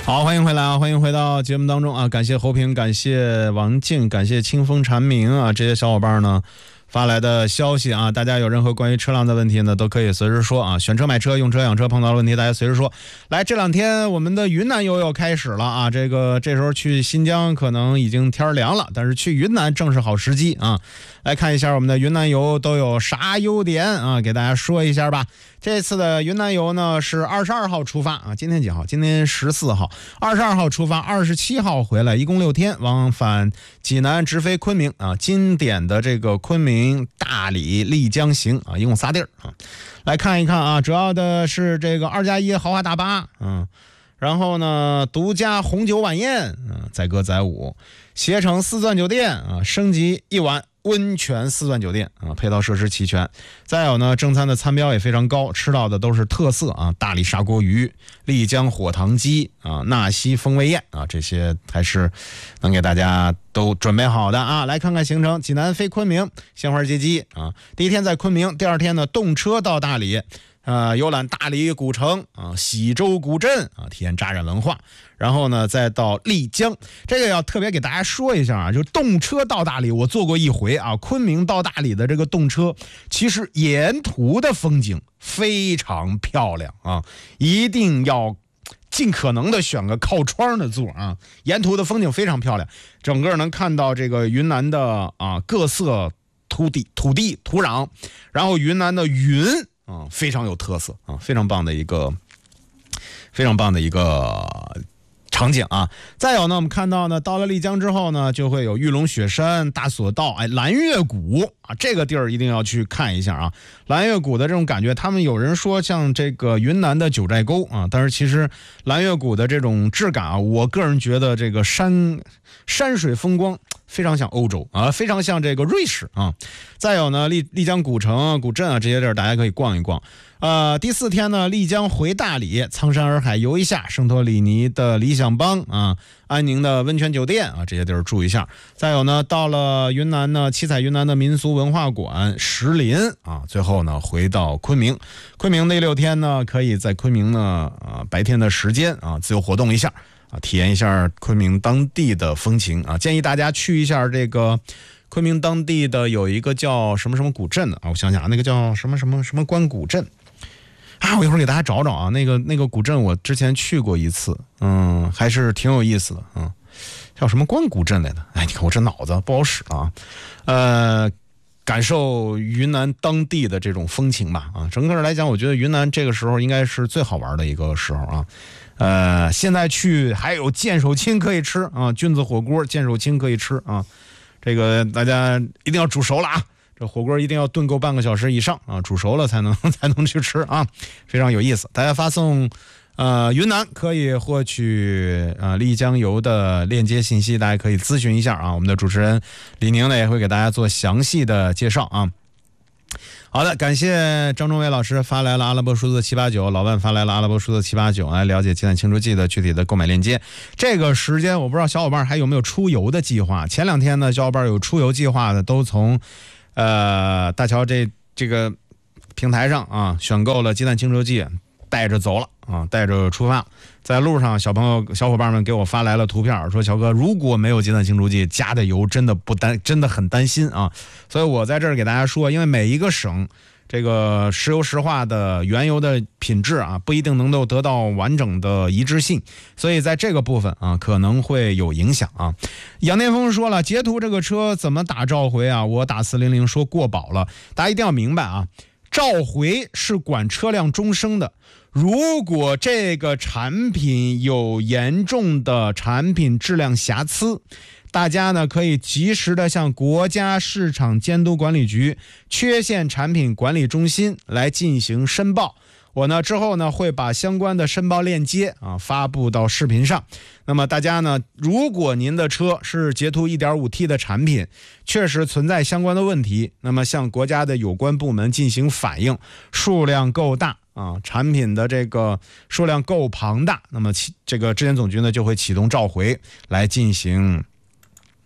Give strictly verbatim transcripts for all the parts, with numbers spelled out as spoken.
好，欢迎回来啊！欢迎回到节目当中啊！感谢侯平，感谢王静，感谢清风蝉鸣啊！这些小伙伴呢发来的消息啊，大家有任何关于车辆的问题呢，都可以随时说啊。选车、买车、用车、养车碰到的问题，大家随时说。来，这两天我们的云南游又开始了啊！这个这时候去新疆可能已经天凉了，但是去云南正是好时机啊！来看一下我们的云南游都有啥优点啊，给大家说一下吧。这次的云南游呢是二十二号出发啊，今天几号？今天十四号，二十二号出发，二十七号回来，一共六天，往返济南直飞昆明啊。经典的这个昆明、大理、丽江行啊，一共仨地儿啊。来看一看啊，主要的是这个二加一豪华大巴，嗯，然后呢独家红酒晚宴，嗯，载歌载舞，携程四钻酒店啊，升级一晚。温泉四钻酒店啊，配套设施齐全。再有呢，正餐的餐标也非常高，吃到的都是特色啊，大理砂锅鱼、丽江火塘鸡啊、纳西风味宴啊，这些还是能给大家都准备好的啊。来看看行程：济南飞昆明，鲜花接机啊。第一天在昆明，第二天呢动车到大理。呃，游览大理古城啊，喜洲古镇啊，体验扎染文化，然后呢，再到丽江。这个要特别给大家说一下啊，就动车到大理，我坐过一回啊。昆明到大理的这个动车，其实沿途的风景非常漂亮啊，一定要尽可能的选个靠窗的座啊。沿途的风景非常漂亮，整个能看到这个云南的啊各色土地、土地、土壤，然后云南的云。啊、嗯，非常有特色啊，非常棒的一个，非常棒的一个场景啊。再有呢，我们看到呢，到了丽江之后呢，就会有玉龙雪山、大索道，哎，蓝月谷啊，这个地儿一定要去看一下啊。蓝月谷的这种感觉，他们有人说像这个云南的九寨沟啊，但是其实蓝月谷的这种质感啊，我个人觉得这个山山水风光。非常像欧洲啊，非常像这个瑞士啊。再有呢，丽丽江古城、古镇啊这些地儿，大家可以逛一逛。呃，第四天呢，丽江回大理，苍山洱海游一下，圣托里尼的理想邦啊，安宁的温泉酒店啊，这些地儿住一下。再有呢，到了云南呢，七彩云南的民俗文化馆、石林啊，最后呢回到昆明。昆明那六天呢，可以在昆明呢啊白天的时间啊自由活动一下。啊，体验一下昆明当地的风情啊！建议大家去一下这个昆明当地的有一个叫什么什么古镇的啊，我想想啊，那个叫什么什么什么关古镇啊，我一会儿给大家找找啊。那个那个古镇我之前去过一次，嗯，还是挺有意思的，嗯，叫什么关古镇来的？哎，你看我这脑子不好使啊，呃。感受云南当地的这种风情吧啊，整个来讲，我觉得云南这个时候应该是最好玩的一个时候啊。呃，现在去还有剑手青可以吃啊，菌子火锅剑手青可以吃啊，这个大家一定要煮熟了啊，这火锅一定要炖够半个小时以上啊，煮熟了才能才能去吃啊，非常有意思。大家发送呃云南可以获取呃丽江游的链接信息，大家可以咨询一下啊，我们的主持人李宁呢也会给大家做详细的介绍啊。好的，感谢张忠伟老师发来了阿拉伯数字七八九，老万发来了阿拉伯数字七八九，来了解鸡蛋清除剂的具体的购买链接。这个时间我不知道小伙伴还有没有出游的计划。前两天呢，小伙伴有出游计划的都从呃大乔这这个平台上啊选购了鸡蛋清除剂，带着走了啊，带着出发。在路上，小朋友、小伙伴们给我发来了图片，说：“乔哥，如果没有鸡蛋清除剂，加的油真的不担，真的很担心啊。”所以我在这儿给大家说，因为每一个省这个石油石化的原油的品质啊，不一定能够得到完整的一致性，所以在这个部分啊，可能会有影响啊。杨天峰说了，截图这个车怎么打召回啊？我打四零零说过保了，大家一定要明白啊，召回是管车辆终生的。如果这个产品有严重的产品质量瑕疵，大家呢可以及时的向国家市场监督管理局缺陷产品管理中心来进行申报。我呢之后呢会把相关的申报链接啊发布到视频上。那么大家呢，如果您的车是捷途 一点五 T 的产品，确实存在相关的问题，那么向国家的有关部门进行反映，数量够大啊，产品的这个数量够庞大，那么这个质检总局呢就会启动召回来进行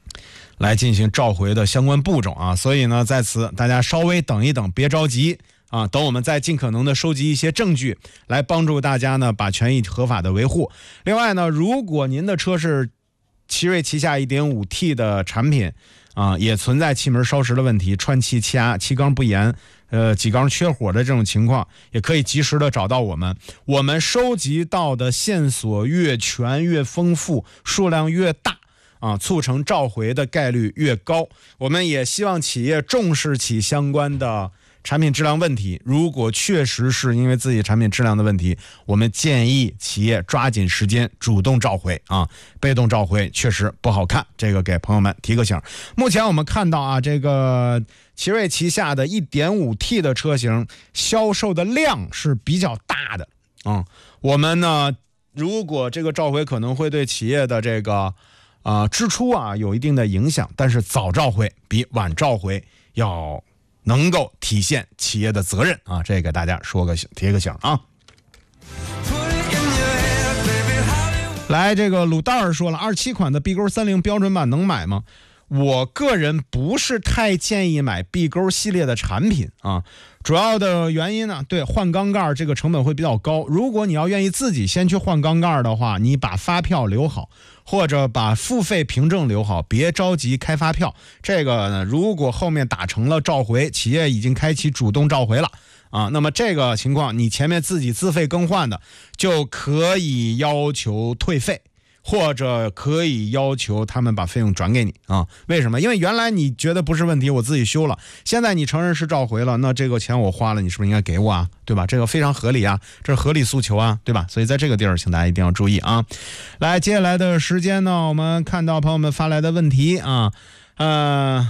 来进行召回的相关步骤啊。所以呢，在此大家稍微等一等，别着急啊，等我们再尽可能的收集一些证据，来帮助大家呢把权益合法的维护。另外呢，如果您的车是奇瑞旗下 一点五 T 的产品啊，也存在气门烧蚀的问题，串气气压气缸不严，呃几缸缺火的这种情况，也可以及时的找到我们。我们收集到的线索越全越丰富，数量越大啊，促成召回的概率越高。我们也希望企业重视起相关的产品质量问题，如果确实是因为自己产品质量的问题，我们建议企业抓紧时间主动召回啊，被动召回确实不好看，这个给朋友们提个醒。目前我们看到啊，这个奇瑞旗下的 一点五 T 的车型销售的量是比较大的啊、嗯。我们呢，如果这个召回可能会对企业的这个啊、呃、支出啊有一定的影响，但是早召回比晚召回要能够体现企业的责任啊，这给大家说个提个醒啊。来，这个鲁道尔说了，二七款的 B 勾三零标准版能买吗？我个人不是太建议买 B 勾系列的产品啊，主要的原因呢，对，换缸盖这个成本会比较高。如果你要愿意自己先去换缸盖的话，你把发票留好，或者把付费凭证留好，别着急开发票。这个呢，如果后面打成了召回，企业已经开启主动召回了啊，那么这个情况你前面自己自费更换的，就可以要求退费，或者可以要求他们把费用转给你啊？为什么？因为原来你觉得不是问题，我自己修了，现在你承认是召回了，那这个钱我花了，你是不是应该给我啊？对吧？这个非常合理啊，这是合理诉求啊，对吧？所以在这个地儿，请大家一定要注意啊。来，接下来的时间呢，我们看到朋友们发来的问题啊，呃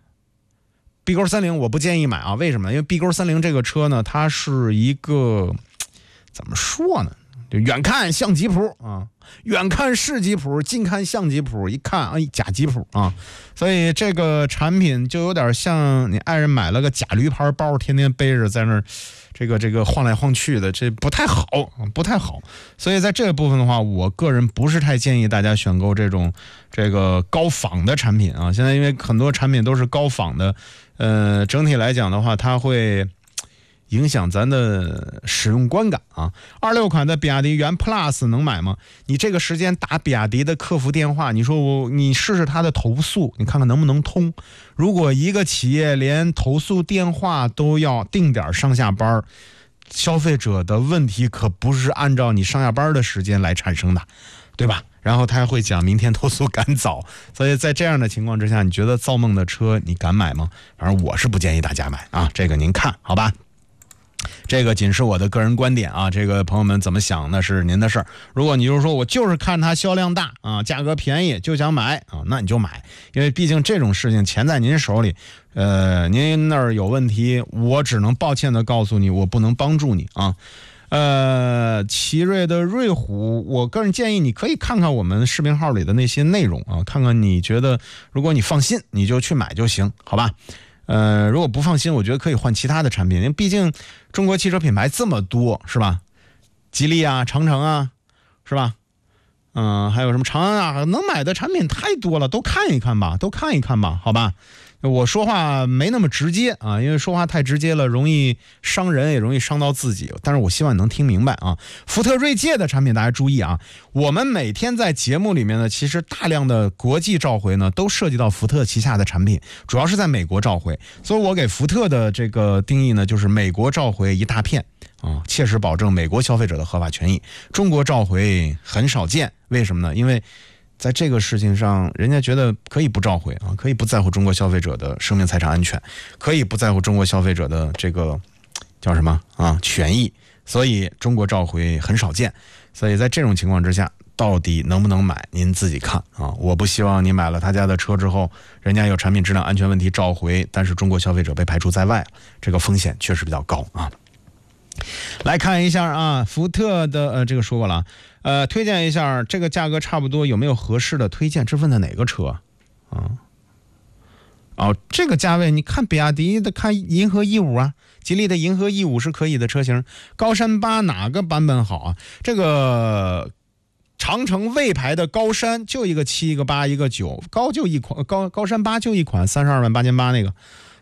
，B 勾三零我不建议买啊，为什么？因为 B 勾三零这个车呢，它是一个怎么说呢？就远看像吉普啊，远看是吉普，近看像吉普，一看哎假吉普啊，所以这个产品就有点像你爱人买了个假驴牌包，天天背着在那儿，这个这个晃来晃去的，这不太好，不太好。所以在这个部分的话，我个人不是太建议大家选购这种这个高仿的产品啊。现在因为很多产品都是高仿的，呃，整体来讲的话，它会影响咱的使用观感啊。二六款的比亚迪元 Plus 能买吗？你这个时间打比亚迪的客服电话，你说我你试试他的投诉，你看看能不能通。如果一个企业连投诉电话都要定点上下班，消费者的问题可不是按照你上下班的时间来产生的，对吧？然后他还会讲明天投诉赶早，所以在这样的情况之下，你觉得造梦的车你敢买吗？反正我是不建议大家买啊，这个您看好吧。这个仅是我的个人观点啊，这个朋友们怎么想那是您的事儿。如果你就是说我就是看它销量大啊，价格便宜就想买啊，那你就买，因为毕竟这种事情钱在您手里，呃，您那儿有问题，我只能抱歉的告诉你，我不能帮助你啊。呃，奇瑞的瑞虎，我个人建议你可以看看我们视频号里的那些内容啊，看看你觉得如果你放心，你就去买就行，好吧？呃，如果不放心，我觉得可以换其他的产品，因为毕竟中国汽车品牌这么多，是吧？吉利啊，长城啊，是吧？嗯、呃，还有什么长安啊，能买的产品太多了，都看一看吧，都看一看吧，好吧？我说话没那么直接啊，因为说话太直接了，容易伤人，也容易伤到自己。但是我希望你能听明白啊。福特锐界的产品大家注意啊，我们每天在节目里面呢，其实大量的国际召回呢，都涉及到福特旗下的产品，主要是在美国召回。所以我给福特的这个定义呢，就是美国召回一大片啊，切实保证美国消费者的合法权益。中国召回很少见，为什么呢？因为在这个事情上，人家觉得可以不召回啊，可以不在乎中国消费者的生命财产安全，可以不在乎中国消费者的这个叫什么啊权益，所以中国召回很少见。所以在这种情况之下，到底能不能买，您自己看啊。我不希望你买了他家的车之后，人家有产品质量安全问题召回，但是中国消费者被排除在外，这个风险确实比较高啊。来看一下啊，福特的呃，这个说过了，呃，推荐一下这个价格差不多有没有合适的推荐？这问的哪个车啊？哦，这个价位你看比亚迪的，看银河 E 五 啊，吉利的银河 E 五 是可以的车型。高山八哪个版本好啊？这个长城魏牌的高山就一个七，一个八，一个九，高就一款，高高山八就一款，三十二万八千八那个。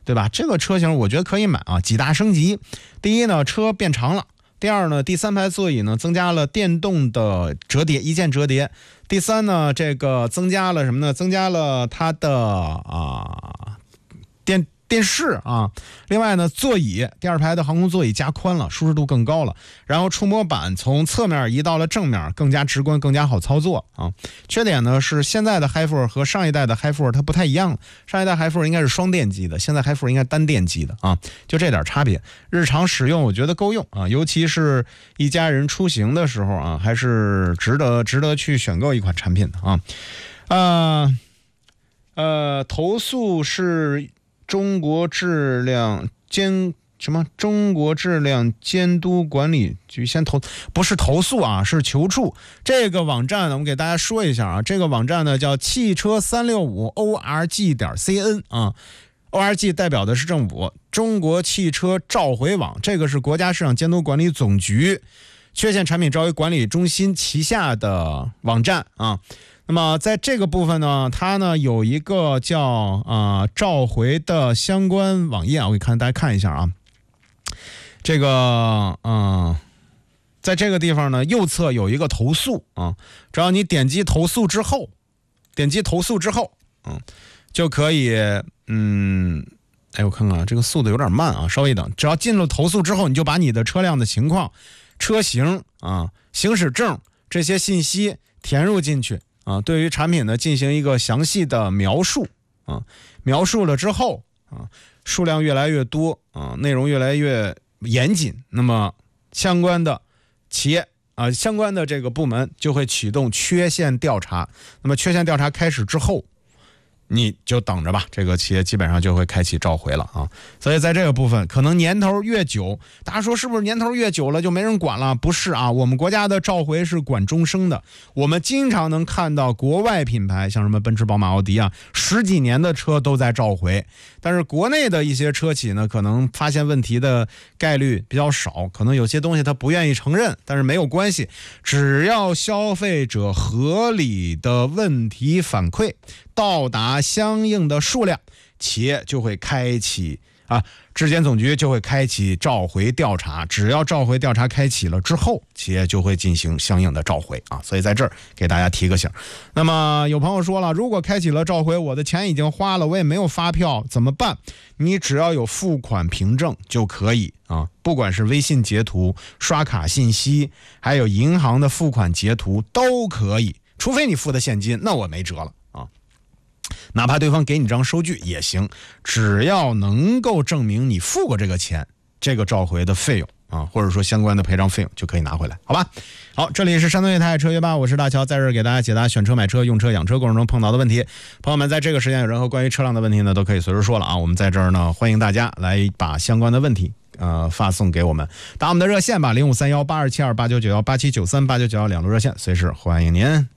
对吧？这个车型我觉得可以买啊，几大升级。第一呢，车变长了；第二呢，第三排座椅呢增加了电动的折叠一键折叠；第三呢，这个增加了什么呢？增加了它的啊电。电视啊，另外呢，座椅第二排的航空座椅加宽了，舒适度更高了。然后触摸板从侧面移到了正面，更加直观，更加好操作啊。缺点呢是现在的 Hi 四 和上一代的 Hi 四 它不太一样，上一代 Hi 四 应该是双电机的，现在 Hi 四 应该单电机的啊，就这点差别。日常使用我觉得够用啊，尤其是一家人出行的时候啊，还是值得值得去选购一款产品的啊。呃呃，投诉是。中国质量监什么？中国质量监督管理局先投，不是投诉啊，是求助。这个网站呢，我们给大家说一下啊，这个网站呢叫汽车三六五 O R G 点 C N 啊 ，O R G 代表的是政府，中国汽车召回网，这个是国家市场监督管理总局缺陷产品召回管理中心旗下的网站啊。那么在这个部分呢，它呢有一个叫啊、呃、召回的相关网页啊，我给看大家看一下啊。这个嗯、呃，在这个地方呢，右侧有一个投诉啊，只要你点击投诉之后，点击投诉之后，嗯，就可以嗯，哎，我看看啊，这个速度有点慢啊，稍微等。只要进入投诉之后，你就把你的车辆的情况、车型啊、行驶证这些信息填入进去。啊，对于产品呢进行一个详细的描述啊，描述了之后啊，数量越来越多啊，内容越来越严谨，那么相关的企业啊，相关的这个部门就会启动缺陷调查。那么缺陷调查开始之后，你就等着吧，这个企业基本上就会开启召回了啊。所以在这个部分，可能年头越久，大家说是不是年头越久了就没人管了？不是啊，我们国家的召回是管终生的。我们经常能看到国外品牌，像什么奔驰、宝马、奥迪啊，十几年的车都在召回。但是国内的一些车企呢，可能发现问题的概率比较少，可能有些东西他不愿意承认，但是没有关系，只要消费者合理的问题反馈到达相应的数量，企业就会开启啊，质监总局就会开启召回调查。只要召回调查开启了之后，企业就会进行相应的召回啊。所以在这儿给大家提个醒。那么有朋友说了，如果开启了召回，我的钱已经花了，我也没有发票，怎么办？你只要有付款凭证就可以啊，不管是微信截图、刷卡信息，还有银行的付款截图都可以，除非你付的现金，那我没辙了。哪怕对方给你张收据也行，只要能够证明你付过这个钱，这个召回的费用啊，或者说相关的赔偿费用就可以拿回来，好吧？好，这里是山东电台车约吧，我是大乔，在这儿给大家解答选车、买车、用车、养车过程中碰到的问题。朋友们，在这个时间有任何关于车辆的问题呢，都可以随时说了啊。我们在这儿呢，欢迎大家来把相关的问题呃发送给我们，打我们的热线吧，零五三幺八二七二八九九幺八七九三八九九幺两路热线，随时欢迎您。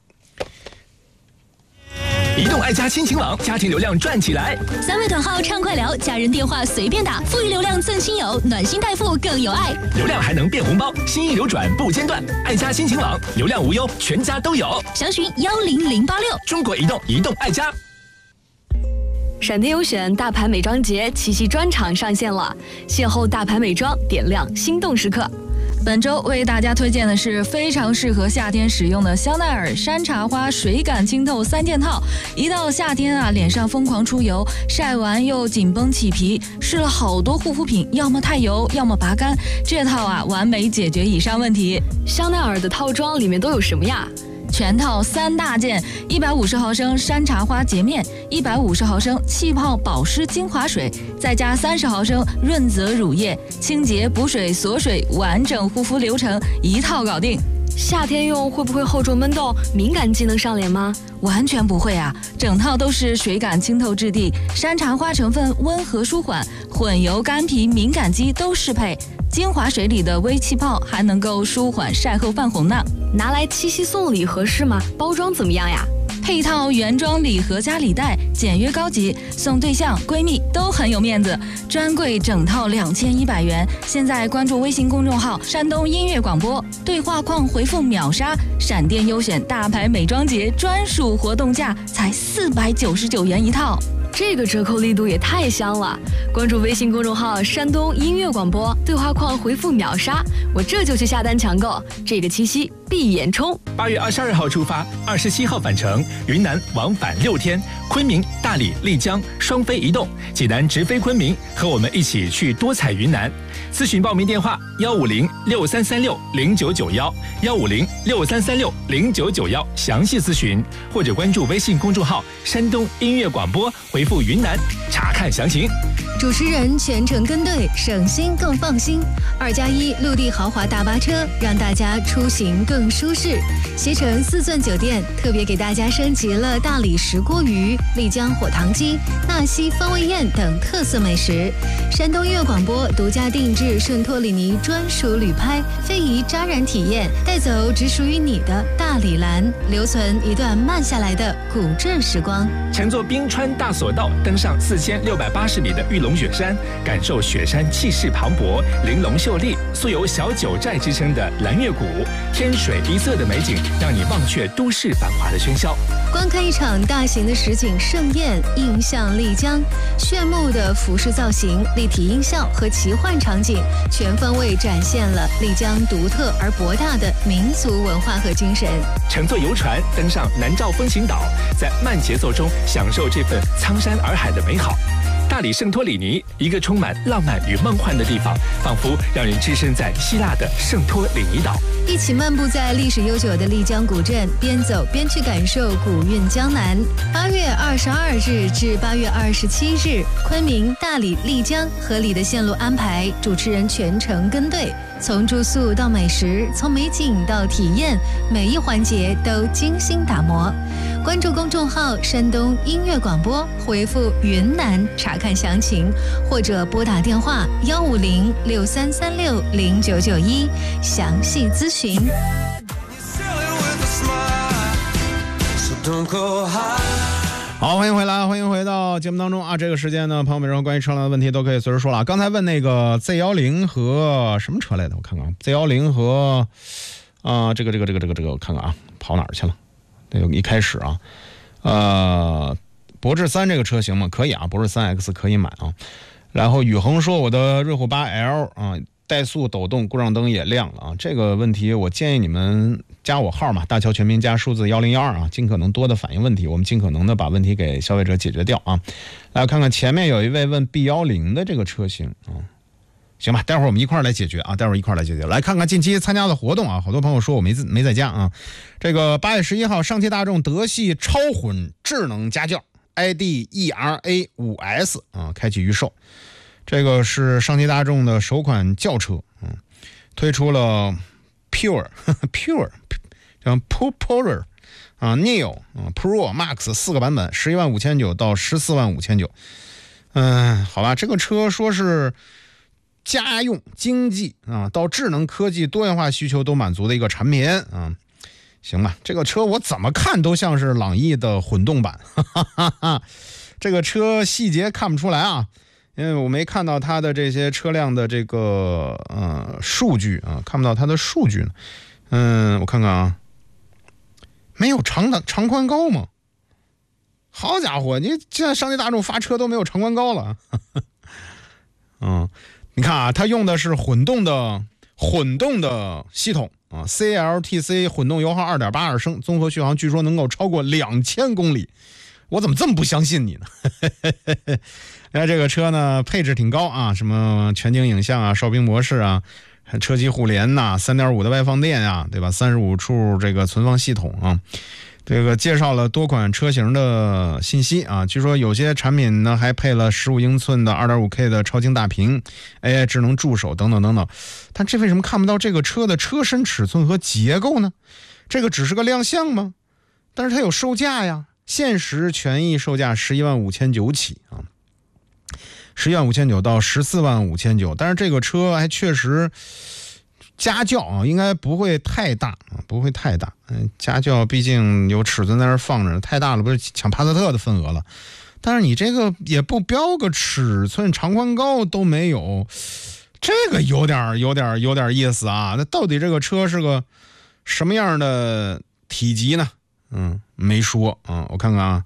移动爱家亲情网，家庭流量赚起来！ 三位短号畅快聊，家人电话随便打，富裕流量赠亲友，暖心代付更有爱， 流量还能变红包，心意流转不间断。爱家亲情网，流量无忧，全家都有。 详询幺零零八六。 中国移动，移动爱家。 闪电优选大牌美妆节七夕专场上线了，邂逅大牌美妆，点亮心动时刻。 本周为大家推荐的是非常适合夏天使用的香奈儿山茶花水感清透三件套。一到夏天啊，脸上疯狂出油，晒完又紧绷起皮，试了好多护肤品，要么太油，要么拔干，这套啊完美解决以上问题。 香奈儿的套装里面都有什么呀？ 全套三大件：一百五十毫升山茶花洁面，一百五十毫升气泡保湿精华水，再加三十毫升润泽乳液，清洁补水锁水，完整护肤流程一套搞定。 夏天用会不会厚重闷痘，敏感肌能上脸吗？ 完全不会啊，整套都是水感清透质地，山茶花成分温和舒缓，混油干皮敏感肌都适配。精华水里的微气泡还能够舒缓晒后泛红呢。 拿来七夕送礼合适吗？包装怎么样呀？ 配套原装礼盒加礼袋，简约高级，送对象闺蜜都很有面子。专柜整套两千一百元，现在关注微信公众号山东音乐广播，对话框回复秒杀，闪电优选大牌美妆节专属活动价才四百九十九元一套。 这个折扣力度也太香了！关注微信公众号山东音乐广播，对话框回复秒杀，我这就去下单抢购，这个七夕闭眼冲！ 八月二十二号出发，二十七号返程，云南往返六天，昆明、大理、丽江双飞一动，济南直飞昆明，和我们一起去多彩云南。咨询报名电话：幺五零六三三六零九九幺，幺五零六三三六零九九幺，详细咨询或者关注微信公众号山东音乐广播，回复云南查看详情。 主持人全程跟队，省心更放心。二加一陆地豪华大巴车，让大家出行更舒适。携程四钻酒店特别给大家升级了大理石锅鱼、丽江火糖鸡、纳西风味宴等特色美食。山东音乐广播独家定制圣托里尼专属旅拍，非遗扎染体验，带走只属于你的大理蓝，留存一段慢下来的古镇时光。 乘坐冰川大索道，登上四千六百八十米的玉龙雪山，感受雪山气势磅礴、玲珑秀丽，素有小九寨之称的蓝月谷，天水一色的美景，让你忘却都市繁华的喧嚣。 观看一场大型的实景盛宴，映向丽江，炫目的服饰造型、立体音效和奇幻场景，全方位展现了丽江独特而博大的民族文化和精神。 乘坐游船登上南诏风情岛，在慢节奏中享受这份苍山洱海的美好。大理圣托里尼，一个充满浪漫与梦幻的地方，仿佛让人置身在希腊的圣托里尼岛。 一起漫步在历史悠久的丽江古镇，边走边去感受古韵江南。八月二十二日至八月二十七日，昆明、大理、丽江合理的线路安排，主持人全程跟队，从住宿到美食，从美景到体验，每一环节都精心打磨。关注公众号山东音乐广播，回复云南查看详情，或者拨打电话幺五零六三三六零九九一详细咨询。 好，欢迎回来，欢迎回到节目当中啊！这个时间呢，朋友们任何关于车辆的问题都可以随时说了。刚才问那个 Z 一零和什么车来的？我看看 Z 一零和啊、呃，这个这个这个这个这个，我看看啊，跑哪儿去了？这个一开始啊，呃，博智三这个车型嘛，可以啊，博智三 X 可以买啊。然后宇恒说我的瑞虎八 L 啊，怠速抖动，故障灯也亮了啊。这个问题我建议你们加我号嘛，大乔全拼加数字一零一二啊，尽可能多的反映问题，我们尽可能的把问题给消费者解决掉啊。来看看前面有一位问 B 一零的这个车型啊。行吧，待会儿我们一块儿来解决啊！待会儿一块儿来解决。来看看近期参加的活动啊，好多朋友说我没没在家啊。这个八月十一号，上汽大众德系超混智能家轿 I D E R A 五 S 啊，开启预售。这个是上汽大众的首款轿车，嗯，推出了 Pure Pure 叫 Pure 啊 Neo 啊 Pro Max 四个版本，十一万五千九到十四万五千九。嗯，好吧，这个车说是家用经济啊，到智能科技多元化需求都满足的一个产品啊，行吧，这个车我怎么看都像是朗逸的混动版，哈哈哈哈，这个车细节看不出来啊，因为我没看到它的这些车辆的这个呃数据啊，看不到它的数据呢。嗯，我看看啊，没有长的长宽高吗？好家伙，你现在上汽大众发车都没有长宽高了，呵呵嗯。你看啊，它用的是混动的混动的系统啊 ，C L T C 混动油耗 二点八二升，综合续航据说能够超过两千公里。我怎么这么不相信你呢？那这个车呢，配置挺高啊，什么全景影像啊、哨兵模式啊、车机互联呐、啊、三点五 的外放电啊，对吧？三十五处这个存放系统啊。这个介绍了多款车型的信息啊，据说有些产品呢还配了十五英寸的 二点五 K 的超清大屏 A I 智能助手等等等等，但这为什么看不到这个车的车身尺寸和结构呢？这个只是个亮相吗？但是它有售价呀，限时权益售价十一万五千九起啊，十一万五千九到十四万五千九，但是这个车还确实家轿啊，应该不会太大啊，不会太大。嗯，家轿毕竟有尺寸在那儿放着，太大了不是抢帕萨特的份额了。但是你这个也不标个尺寸，长宽高都没有，这个有点有点有点意思啊。那到底这个车是个什么样的体积呢？嗯，没说啊。我看看啊，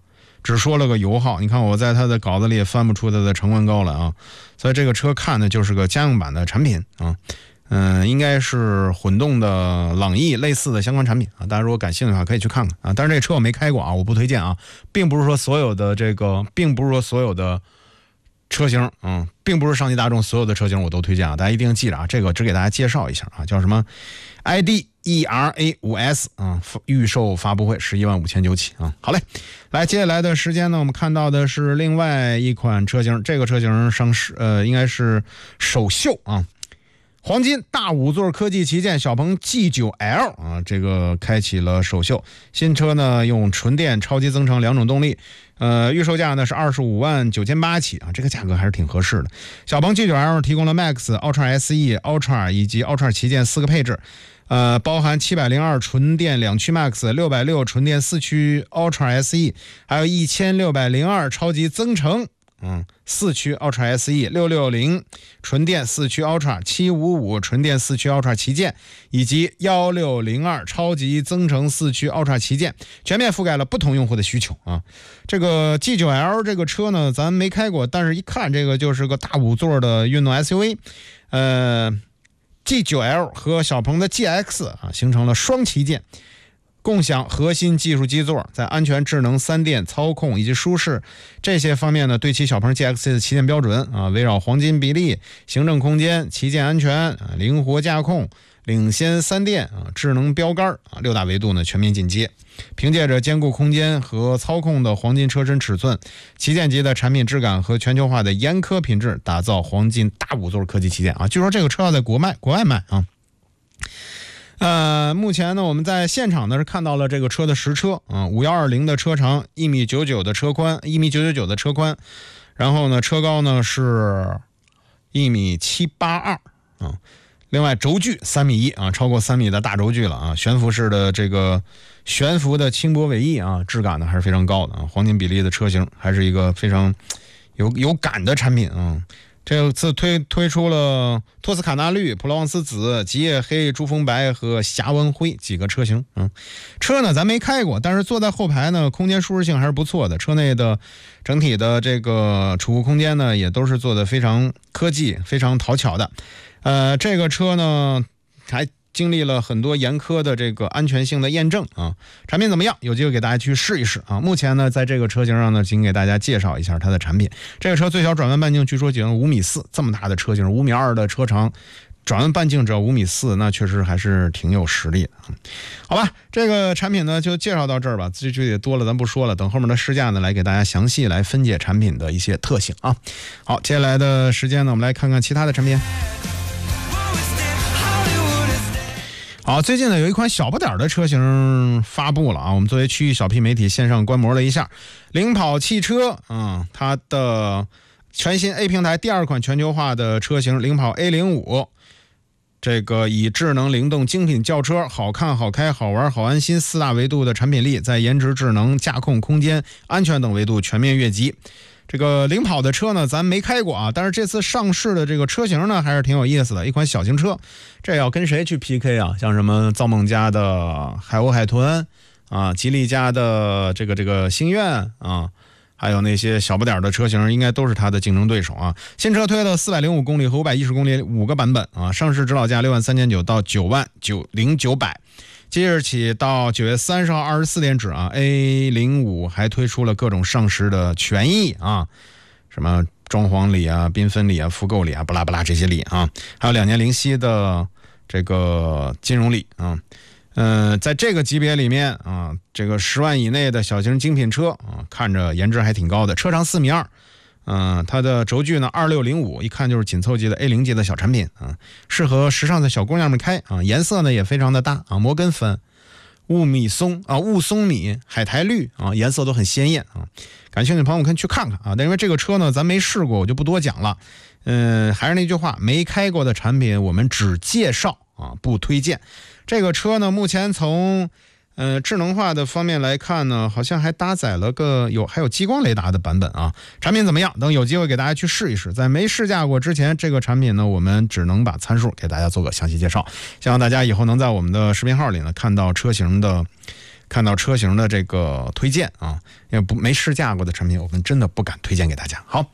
只说了个油耗。你看我在它的稿子里也翻不出它的成分高了啊，所以这个车看的就是个家用版的产品啊。嗯、呃，应该是混动的朗逸类似的相关产品啊，大家如果感兴趣的话可以去看看啊。但是这个车我没开过啊，我不推荐啊，并不是说所有的这个，并不是说所有的车型，嗯，并不是上汽大众所有的车型我都推荐啊，大家一定记着啊，这个只给大家介绍一下啊，叫什么 I D E R A 五 S 啊，预售发布会十一万五千九起啊。好嘞，来接下来的时间呢，我们看到的是另外一款车型，这个车型上市呃应该是首秀啊。黄金大五座科技旗舰小鹏 G 九 L 啊，这个开启了首秀。新车呢用纯电、超级增程两种动力，呃，预售价呢是二十五万九千八起啊，这个价格还是挺合适的。小鹏 G 九 L 提供了 Max、Ultra S E、Ultra 以及 Ultra 旗舰四个配置，呃，包含七百零二纯电两驱 Max、六百六纯电四驱 Ultra S E， 还有一千六百零二超级增程。嗯，四驱 Ultra S E、六六零纯电四驱 Ultra、七五五纯电四驱 Ultra 旗舰，以及一六零二超级增程四驱 Ultra 旗舰，全面覆盖了不同用户的需求啊。这个 G 九 L 这个车呢，咱没开过，但是一看这个就是个大五座的运动 S U V， 呃 ，G 九 L 和小鹏的 G X 啊形成了双旗舰。共享核心技术基座，在安全、智能、三电、操控以及舒适这些方面呢，对齐小鹏 G X 的旗舰标准啊，围绕黄金比例、行政空间、旗舰安全、啊、灵活驾控、领先三电啊、智能标杆啊六大维度呢全面进阶。凭借着兼顾空间和操控的黄金车身尺寸、旗舰级的产品质感和全球化的严苛品质，打造黄金大五座科技旗舰啊。据说这个车要在国卖国外卖啊。呃，目前呢，我们在现场呢是看到了这个车的实车啊，五幺二零的车长，一米九九的车宽，一米九九九的车宽，然后呢，车高呢是一米七八二啊，另外轴距三米一啊，超过三米的大轴距了啊，悬浮式的这个悬浮的轻薄尾翼啊，质感呢还是非常高的啊，黄金比例的车型还是一个非常有有感的产品啊。这次推推出了托斯卡纳绿、普罗旺斯紫、极夜黑、珠峰白和霞纹灰几个车型。嗯，车呢咱没开过，但是坐在后排呢，空间舒适性还是不错的。车内的整体的这个储物空间呢，也都是做的非常科技、非常讨巧的。呃，这个车呢还经历了很多严苛的这个安全性的验证啊，产品怎么样？有机会给大家去试一试啊。目前呢，在这个车型上呢，仅给大家介绍一下它的产品。这个车最小转弯半径据说仅五米四，这么大的车型，五米二的车长，转弯半径只要五米四，那确实还是挺有实力的。好吧，这个产品呢就介绍到这儿吧，具体多了咱不说了，等后面的试驾呢来给大家详细来分解产品的一些特性啊。好，接下来的时间呢，我们来看看其他的产品。好，最近呢有一款小不点的车型发布了啊，我们作为区域小 P 媒体线上观摩了一下，领跑汽车啊、嗯，它的全新 A 平台第二款全球化的车型领跑 A 零五， 这个以智能、灵动、精品轿车、好看、好开、好玩、好安心四大维度的产品力，在颜值、智能、驾控、空间、安全等维度全面跃级。这个领跑的车呢咱没开过啊，但是这次上市的这个车型呢还是挺有意思的，一款小型车。这要跟谁去 P K 啊？像什么造梦家的海鸥海豚啊，吉利家的这个这个星愿啊，还有那些小不点的车型应该都是它的竞争对手啊。新车推了四百零五公里和五百一十公里五个版本啊，上市指导价六万三千九到九万九零九百。即日起到九月三十号二十四点止啊 ，A 零五 还推出了各种上市的权益啊，什么装潢礼啊、缤纷礼啊、复购礼啊、不拉不拉这些礼啊，还有两年零息的这个金融礼啊。呃，在这个级别里面啊，这个十万以内的小型精品车啊，看着颜值还挺高的，车长四米二。嗯、呃，它的轴距呢二六零五，一看就是紧凑级的 A 零 级的小产品啊，适合时尚的小姑娘们开啊。颜色呢也非常的大啊，摩根粉、雾米松啊、雾松米、海苔绿啊，颜色都很鲜艳啊。感兴趣的朋友可以去看看啊。但因为这个车呢咱没试过，我就不多讲了。嗯，还是那句话，没开过的产品我们只介绍啊，不推荐。这个车呢目前从呃，智能化的方面来看呢，好像还搭载了个有还有激光雷达的版本啊。产品怎么样？等有机会给大家去试一试。在没试驾过之前，这个产品呢，我们只能把参数给大家做个详细介绍。希望大家以后能在我们的视频号里呢看到车型的看到车型的这个推荐啊，因为不没试驾过的产品，我们真的不敢推荐给大家。好。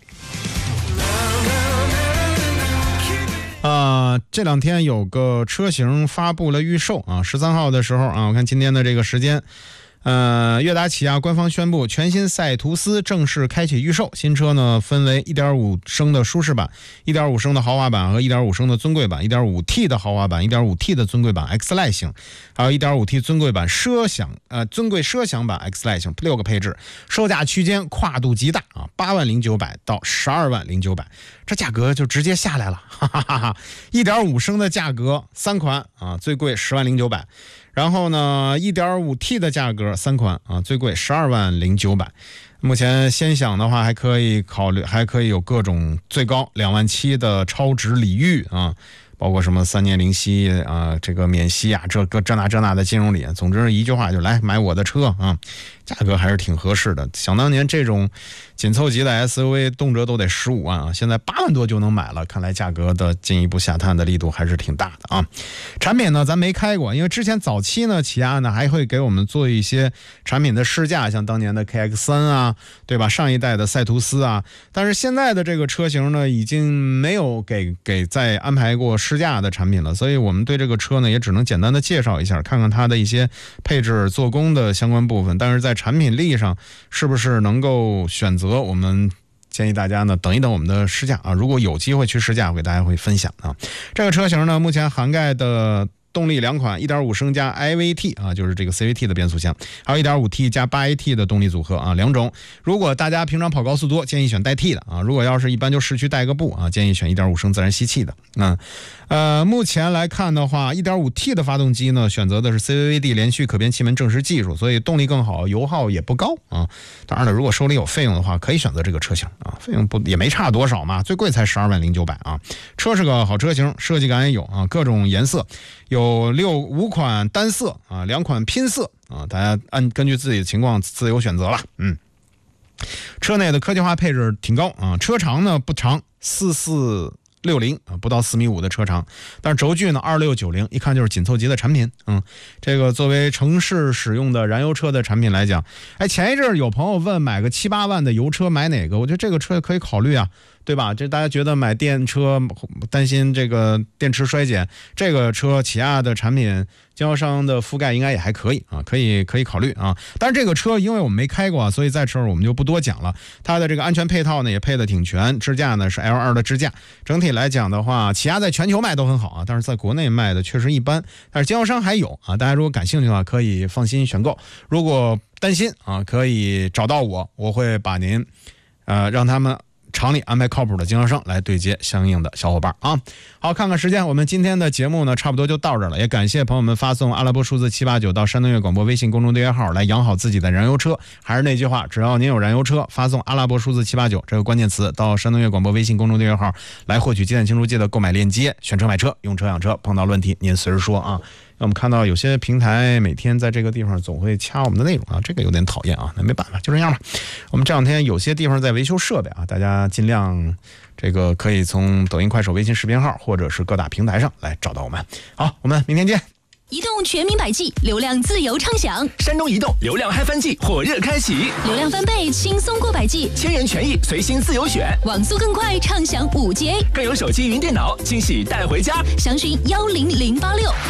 啊、呃，这两天有个车型发布了预售啊，十三号的时候啊，我看今天的这个时间，呃，悦达起亚官方宣布，全新赛途斯正式开启预售。新车呢分为 一点五 升的舒适版、一点五 升的豪华版和 一点五 升的尊贵版、一点五 T 的豪华版、一点五 T 的尊贵版 X Line 型，还有 一点五 T 尊贵版奢享呃尊贵奢享版 X Line 型，六个配置，售价区间跨度极大啊，八万零九百到十二万零九百，这价格就直接下来了，哈哈哈哈！ 一点五 升的价格三款啊，最贵十万零九百。然后呢 一点五 T 的价格三款啊，最贵十二万零九百。目前先享的话还可以考虑，还可以有各种最高两万七的超值礼遇啊，包括什么三年零息啊，这个免息啊，这个这那这那的金融礼。总之一句话就来买我的车啊，价格还是挺合适的。想当年这种紧凑级的 S U V 动辄都得十五万啊，现在八万多就能买了，看来价格的进一步下探的力度还是挺大的啊。产品呢咱没开过，因为之前早期呢起亚呢还会给我们做一些产品的试驾，像当年的 K X 三 啊，对吧，上一代的赛途斯啊，但是现在的这个车型呢已经没有给给再安排过试驾的产品了，所以我们对这个车呢也只能简单的介绍一下，看看它的一些配置做工的相关部分，但是在产品力上是不是能够选择，我们建议大家呢等一等我们的试驾啊，如果有机会去试驾，我给大家会分享啊。这个车型呢目前涵盖的动力两款 一点五 升加 I V T 啊，就是这个 C V T 的变速箱，还有 一点五 T 加 八 A T 的动力组合啊，两种。如果大家平常跑高速多，建议选带 T 的啊；如果要是一般就市区带个步啊，建议选 一点五 升自然吸气的。嗯，呃，目前来看的话 ，一点五 T 的发动机呢，选择的是 C V V D 连续可变气门正时技术，所以动力更好，油耗也不高啊。当然了，如果手里有费用的话，可以选择这个车型啊，费用不也没差多少嘛，最贵才十二万零九百啊。车是个好车型，设计感也有啊，各种颜色。有六五款单色啊，两款拼色啊，大家按根据自己的情况自由选择了。嗯，车内的科技化配置挺高啊，车长呢不长，四四六零啊，不到四米五的车长，但是轴距呢二六九零，一看就是紧凑级的产品。嗯，这个作为城市使用的燃油车的产品来讲，哎，前一阵有朋友问买个七八万的油车买哪个，我觉得这个车可以考虑啊。对吧？这大家觉得买电车担心这个电池衰减，这个车起亚的产品经销商的覆盖应该也还可以啊，可以可以考虑啊。但是这个车因为我们没开过，所以在这儿我们就不多讲了。它的这个安全配套呢也配得挺全，支架呢是 L 二 的支架。整体来讲的话，起亚在全球卖都很好啊，但是在国内卖的确实一般。但是经销商还有啊，大家如果感兴趣的话，可以放心选购。如果担心啊，可以找到我，我会把您呃让他们厂里安排靠谱的经销商来对接相应的小伙伴啊。好，看看时间，我们今天的节目呢差不多就到这儿了，也感谢朋友们发送阿拉伯数字七八九到山东乐广播微信公众订阅号来养好自己的燃油车。还是那句话，只要您有燃油车，发送阿拉伯数字七八九这个关键词到山东乐广播微信公众订阅号来获取鸡蛋清除剂的购买链接，选车买车，用车养车，碰到问题您随时说啊。我们看到有些平台每天在这个地方总会掐我们的内容啊，这个有点讨厌啊，那没办法，就这样吧。我们这两天有些地方在维修设备啊，大家尽量这个可以从抖音、快手、微信视频号或者是各大平台上来找到我们。好，我们明天见。 移动全民百 G， 流量自由畅享。 山东移动流量嗨翻季火热开启， 流量翻倍，轻松过百 G， 千元权益随心自由选， 网速更快，畅享五 G A， 更有手机云电脑惊喜带回家。 详询幺零零八六。